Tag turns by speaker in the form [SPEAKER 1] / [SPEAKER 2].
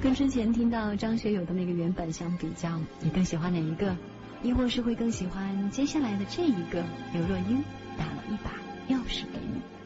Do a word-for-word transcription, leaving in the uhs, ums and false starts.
[SPEAKER 1] 跟之前听到张学友的那个原版相比较，你更喜欢哪一个？亦或是会更喜欢接下来的这一个？刘若英打了一把钥匙给你。